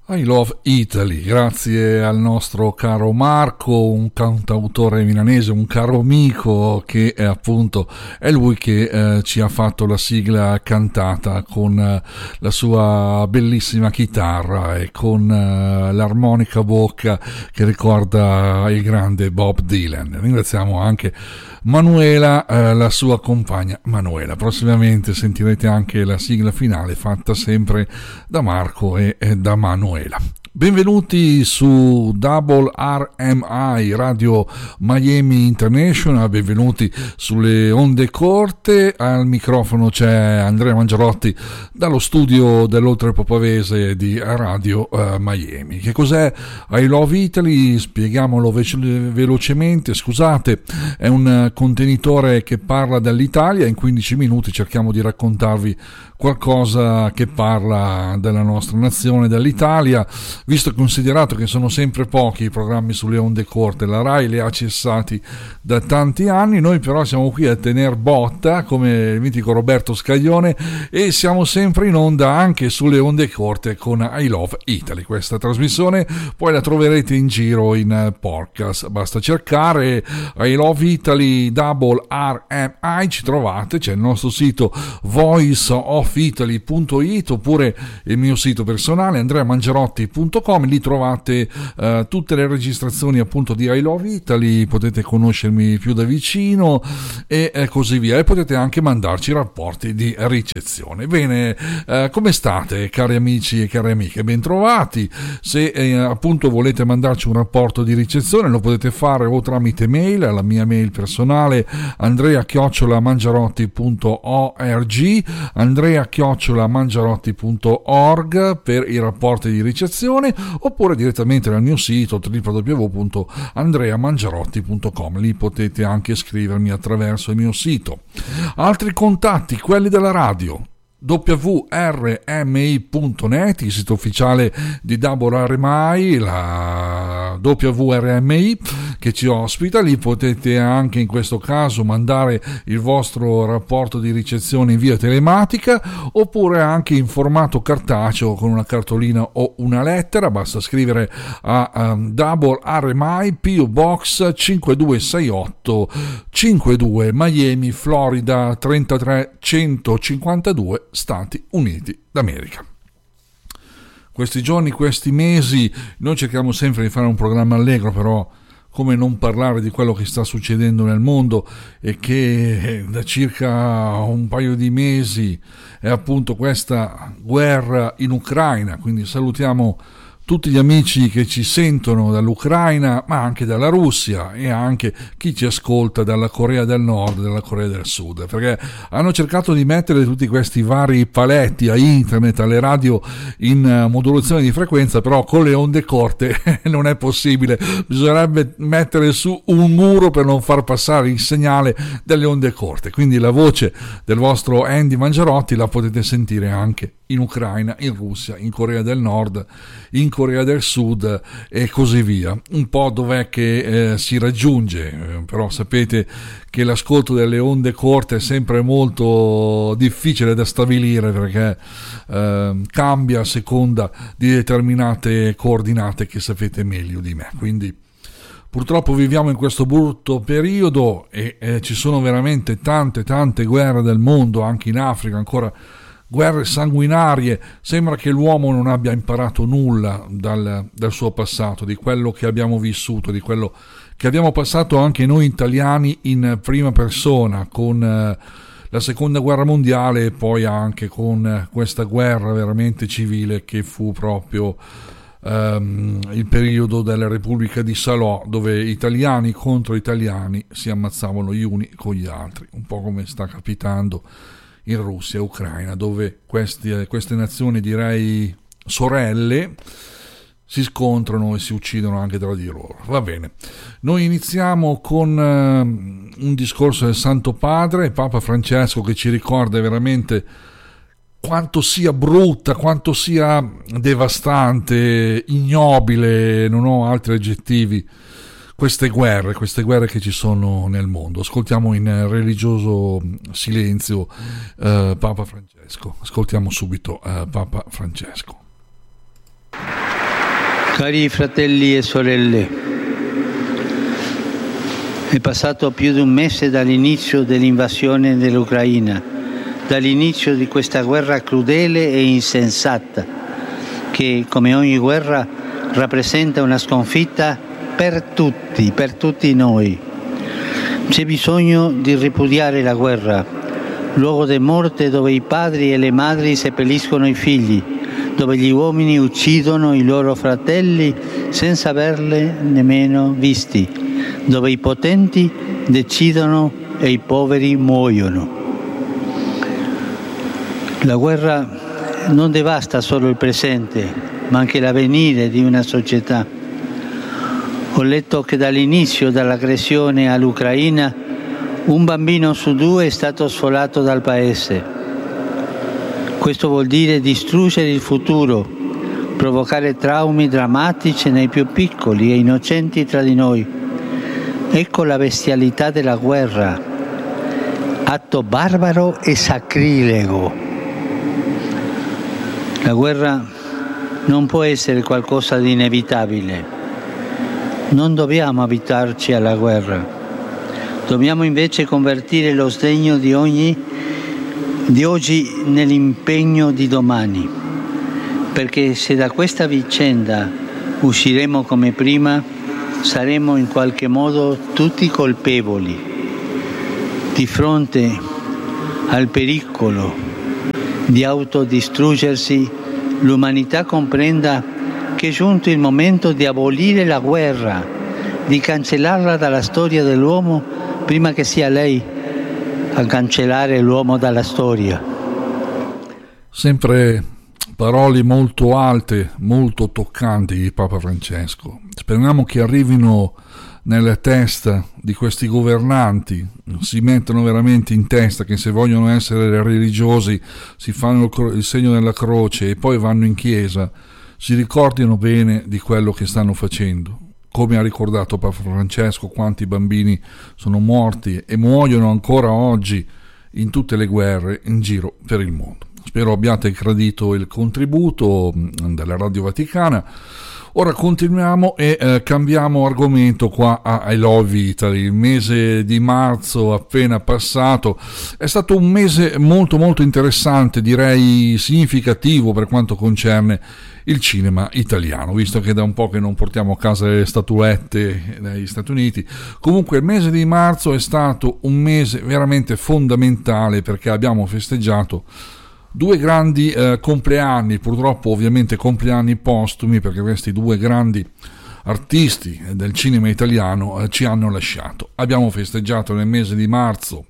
I Love Italy, grazie al nostro caro Marco, un cantautore milanese, un caro amico che appunto è lui che ci ha fatto la sigla cantata con la sua bellissima chitarra e con l'armonica a bocca che ricorda il grande Bob Dylan. Ringraziamo anche Manuela, la sua compagna Manuela. Prossimamente sentirete anche la sigla finale fatta sempre da Marco e da Manuela. Benvenuti su Double RMI Radio Miami International, benvenuti sulle onde corte. Al microfono c'è Andrea Mangiarotti dallo studio dell'Oltrepopavese di Radio Miami. Che cos'è I Love Italy? Spieghiamolo velocemente, scusate. È un contenitore che parla dell'Italia. In 15 minuti cerchiamo di raccontarvi qualcosa che parla della nostra nazione, dell'Italia, visto e considerato che sono sempre pochi i programmi sulle onde corte. La RAI li ha cessati da tanti anni, noi però siamo qui a tener botta come il mitico Roberto Scaglione e siamo sempre in onda anche sulle onde corte con I Love Italy. Questa trasmissione poi la troverete in giro in podcast, basta cercare I Love Italy Double RMI, ci trovate, c'è il nostro sito voiceofitaly.it oppure il mio sito personale andreamangiarotti.com. Lì trovate tutte le registrazioni appunto di I Love Italy, potete conoscermi più da vicino e così via, e potete anche mandarci rapporti di ricezione. Bene, come state cari amici e cari amiche? Ben trovati. Se appunto volete mandarci un rapporto di ricezione lo potete fare o tramite mail, alla mia mail personale andrea@mangiarotti.org, andrea@mangiarotti.org per i rapporti di ricezione, oppure direttamente nel mio sito www.andreamangiarotti.com. Lì potete anche scrivermi attraverso il mio sito. Altri contatti, quelli della radio: www.rmi.net, il sito ufficiale di Double RMI, la WRMI che ci ospita. Lì potete anche in questo caso mandare il vostro rapporto di ricezione in via telematica oppure anche in formato cartaceo con una cartolina o una lettera. Basta scrivere a Double RMI PO Box 5268 52 Miami, Florida 33152, Stati Uniti d'America. Questi giorni, questi mesi, noi cerchiamo sempre di fare un programma allegro, però come non parlare di quello che sta succedendo nel mondo e che da circa un paio di mesi è appunto questa guerra in Ucraina. Quindi salutiamo tutti gli amici che ci sentono dall'Ucraina, ma anche dalla Russia, e anche chi ci ascolta dalla Corea del Nord e dalla Corea del Sud, perché hanno cercato di mettere tutti questi vari paletti a internet, alle radio in modulazione di frequenza, però con le onde corte non è possibile. Bisognerebbe mettere su un muro per non far passare il segnale delle onde corte. Quindi la voce del vostro Andy Mangiarotti la potete sentire anche in Ucraina, in Russia, in Corea del Nord, in Corea del Sud e così via. Un po' dov'è che si raggiunge, però sapete che l'ascolto delle onde corte è sempre molto difficile da stabilire, perché cambia a seconda di determinate coordinate che sapete meglio di me. Quindi purtroppo viviamo in questo brutto periodo e ci sono veramente tante guerre del mondo, anche in Africa ancora guerre sanguinarie. Sembra che l'uomo non abbia imparato nulla dal suo passato, di quello che abbiamo vissuto, di quello che abbiamo passato anche noi italiani in prima persona con la seconda guerra mondiale e poi anche con questa guerra veramente civile che fu proprio il periodo della Repubblica di Salò, dove italiani contro italiani si ammazzavano gli uni con gli altri, un po' come sta capitando in Russia e Ucraina, dove queste nazioni, direi sorelle, si scontrano e si uccidono anche tra di loro. Va bene, noi iniziamo con un discorso del Santo Padre, Papa Francesco, che ci ricorda veramente quanto sia brutta, quanto sia devastante, ignobile, non ho altri aggettivi, queste guerre che ci sono nel mondo. Ascoltiamo in religioso silenzio Papa Francesco. Ascoltiamo subito Papa Francesco. Cari fratelli e sorelle, è passato più di un mese dall'inizio dell'invasione dell'Ucraina, dall'inizio di questa guerra crudele e insensata, che come ogni guerra rappresenta una sconfitta per tutti noi. C'è bisogno di ripudiare la guerra, luogo di morte dove i padri e le madri seppelliscono i figli, dove gli uomini uccidono i loro fratelli senza averli nemmeno visti, dove i potenti decidono e i poveri muoiono. La guerra non devasta solo il presente, ma anche l'avvenire di una società. Ho letto che dall'inizio dell'aggressione all'Ucraina un bambino su 2 è stato sfolato dal paese. Questo vuol dire distruggere il futuro, provocare traumi drammatici nei più piccoli e innocenti tra di noi. Ecco la bestialità della guerra, atto barbaro e sacrilego. La guerra non può essere qualcosa di inevitabile. Non dobbiamo abituarci alla guerra. Dobbiamo invece convertire lo sdegno di oggi nell'impegno di domani, perché se da questa vicenda usciremo come prima, saremo in qualche modo tutti colpevoli. Di fronte al pericolo di autodistruggersi, l'umanità comprenda che è giunto il momento di abolire la guerra, di cancellarla dalla storia dell'uomo prima che sia lei a cancellare l'uomo dalla storia. Sempre parole molto alte, molto toccanti di Papa Francesco. Speriamo che arrivino nelle teste di questi governanti, si mettono veramente in testa che se vogliono essere religiosi si fanno il segno della croce e poi vanno in chiesa, si ricordino bene di quello che stanno facendo. Come ha ricordato Papa Francesco, quanti bambini sono morti e muoiono ancora oggi in tutte le guerre in giro per il mondo. Spero abbiate gradito il contributo della Radio Vaticana. Ora continuiamo e cambiamo argomento qua a I Love Italy. Il mese di marzo appena passato è stato un mese molto molto interessante, direi significativo per quanto concerne il cinema italiano, visto che da un po' che non portiamo a casa le statuette dagli Stati Uniti. Comunque il mese di marzo è stato un mese veramente fondamentale perché abbiamo festeggiato 2 grandi compleanni, purtroppo ovviamente compleanni postumi, perché questi 2 grandi artisti del cinema italiano ci hanno lasciato. Abbiamo festeggiato nel mese di marzo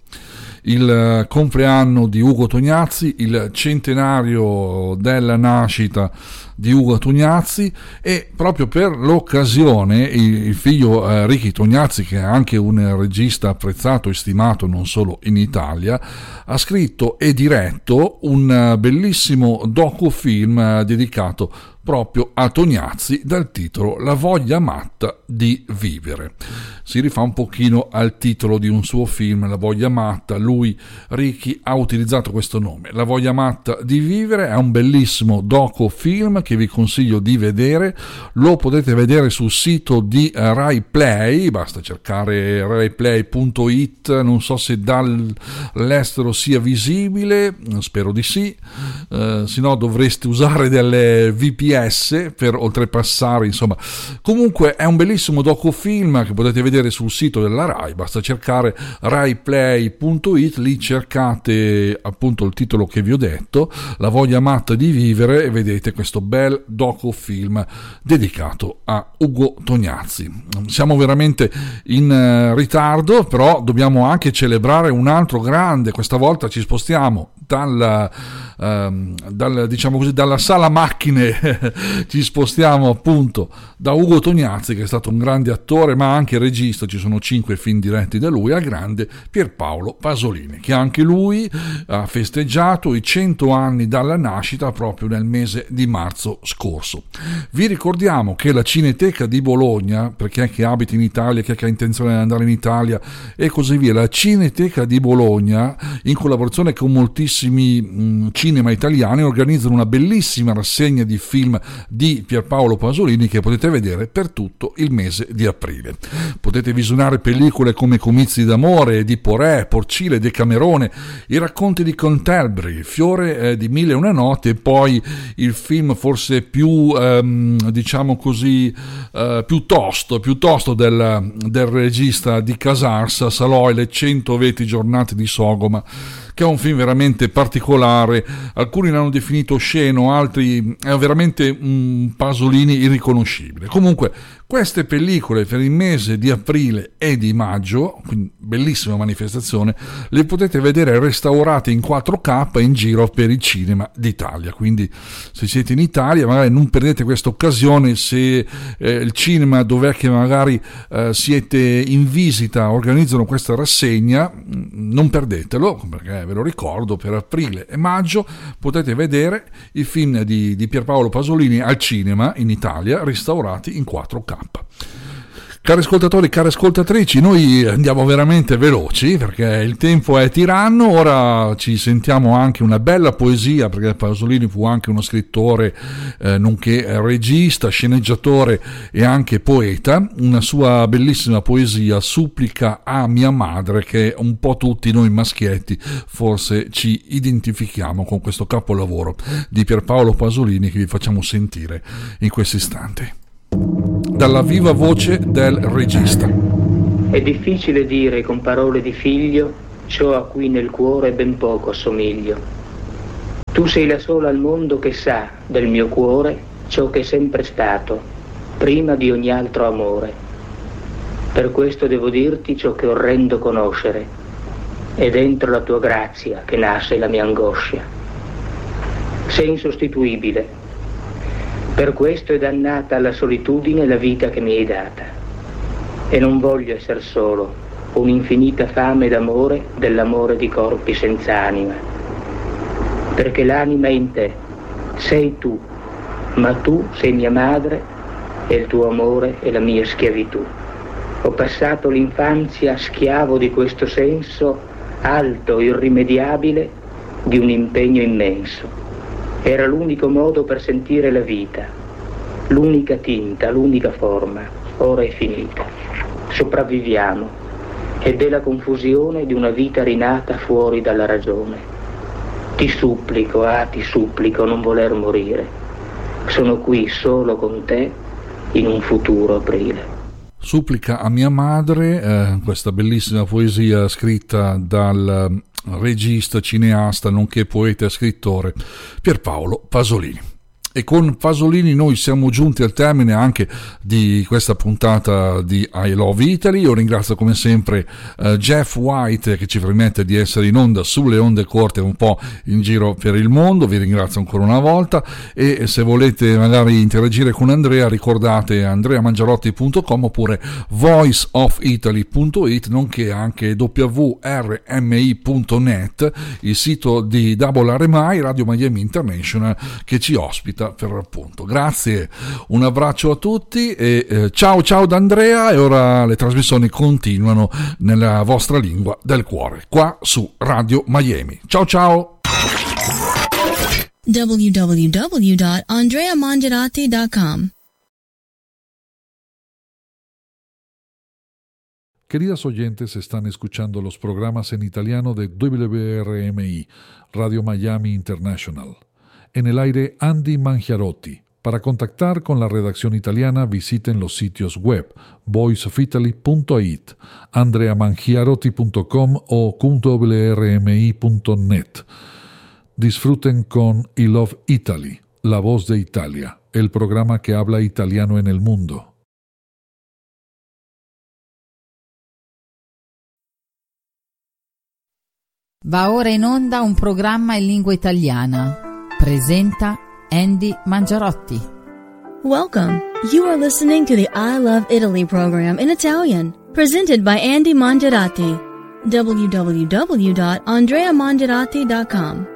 il compleanno di Ugo Tognazzi, il centenario della nascita di Ugo Tognazzi, e proprio per l'occasione il figlio Ricky Tognazzi, che è anche un regista apprezzato e stimato non solo in Italia, ha scritto e diretto un bellissimo docufilm dedicato proprio a Tognazzi dal titolo La voglia matta di vivere. Si rifà un pochino al titolo di un suo film, La voglia matta. Lui, Ricky, ha utilizzato questo nome. La voglia matta di vivere è un bellissimo docufilm che vi consiglio di vedere. Lo potete vedere sul sito di Rai Play, basta cercare raiplay.it. non so se dall'estero sia visibile, spero di sì, se no dovreste usare delle VPS per oltrepassare, insomma. Comunque è un bellissimo docufilm che potete vedere sul sito della Rai, basta cercare raiplay.it, lì cercate appunto il titolo che vi ho detto, La voglia matta di vivere, e vedete questo bel docufilm dedicato a Ugo Tognazzi. Siamo veramente in ritardo, però dobbiamo anche celebrare un altro grande. Questa volta ci spostiamo dalla sala macchine ci spostiamo appunto da Ugo Tognazzi, che è stato un grande attore ma anche regista, ci sono 5 film diretti da lui, al grande Pierpaolo Pasolini, che anche lui ha festeggiato i 100 anni dalla nascita proprio nel mese di marzo scorso. Vi ricordiamo che la Cineteca di Bologna, per chi è che abita in Italia, chi è che ha intenzione di andare in Italia e così via, la Cineteca di Bologna, in collaborazione con moltissimi moltissimi cinema italiani organizzano una bellissima rassegna di film di Pierpaolo Pasolini che potete vedere per tutto il mese di aprile. Potete visionare pellicole come Comizi d'amore, Edipo Re, Porcile, Decamerone, I racconti di Canterbury, Fiore di Mille e una notte, e poi il film forse più diciamo così più tosto del regista di Casars, Salò e le 120 giornate di Sodoma, che è un film veramente particolare. Alcuni l'hanno definito osceno, altri è veramente un Pasolini irriconoscibile. Comunque queste pellicole per il mese di aprile e di maggio, quindi bellissima manifestazione, le potete vedere restaurate in 4K in giro per il cinema d'Italia. Quindi se siete in Italia magari non perdete questa occasione. Se il cinema dov'è che magari siete in visita organizzano questa rassegna, non perdetelo, perché ve lo ricordo, per aprile e maggio potete vedere i film di Pierpaolo Pasolini al cinema in Italia restaurati in 4K. Cari ascoltatori, cari ascoltatrici, noi andiamo veramente veloci perché il tempo è tiranno. Ora ci sentiamo anche una bella poesia, perché Pasolini fu anche uno scrittore nonché regista, sceneggiatore e anche poeta. Una sua bellissima poesia, Supplica a mia madre, che un po' tutti noi maschietti forse ci identifichiamo con questo capolavoro di Pierpaolo Pasolini che vi facciamo sentire in questo istante. Dalla viva voce del regista. È difficile dire con parole di figlio ciò a cui nel cuore ben poco assomiglio. Tu sei la sola al mondo che sa del mio cuore ciò che è sempre stato, prima di ogni altro amore. Per questo devo dirti ciò che orrendo conoscere, è dentro la tua grazia che nasce la mia angoscia. Sei insostituibile. Per questo è dannata alla solitudine la vita che mi hai data. E non voglio essere solo, un'infinita fame d'amore, dell'amore di corpi senza anima. Perché l'anima è in te, sei tu, ma tu sei mia madre e il tuo amore è la mia schiavitù. Ho passato l'infanzia schiavo di questo senso alto, irrimediabile, di un impegno immenso. Era l'unico modo per sentire la vita, l'unica tinta, l'unica forma. Ora è finita. Sopravviviamo ed è la confusione di una vita rinata fuori dalla ragione. Ti supplico, ti supplico, non voler morire. Sono qui solo con te in un futuro aprile. Supplica a mia madre, questa bellissima poesia scritta dal regista, cineasta, nonché poeta e scrittore Pierpaolo Pasolini. E con Pasolini noi siamo giunti al termine anche di questa puntata di I Love Italy. Io ringrazio come sempre Jeff White, che ci permette di essere in onda sulle onde corte un po' in giro per il mondo. Vi ringrazio ancora una volta, e se volete magari interagire con Andrea ricordate andreamangiarotti.com oppure voiceofitaly.it, nonché anche wrmi.net, il sito di Double RMI, Radio Miami International, che ci ospita per l'appunto. Grazie, un abbraccio a tutti e ciao da Andrea. E ora le trasmissioni continuano nella vostra lingua del cuore qua su Radio Miami. Ciao. www.andreamangiarotti.com. Queridas oyentes, están escuchando los programas en italiano de WRMI, Radio Miami International. En el aire, Andy Mangiarotti. Para contactar con la redacción italiana, visiten los sitios web voiceofitaly.it, andreamangiarotti.com o wrmi.net. Disfruten con I Love Italy, la voz de Italia, el programa que habla italiano en el mundo. Va ora in onda un programma in lingua italiana. Presenta Andy Mangiarotti. Welcome. You are listening to the I Love Italy program in Italian, presented by Andy Mangiarotti. www.andreamangiarotti.com.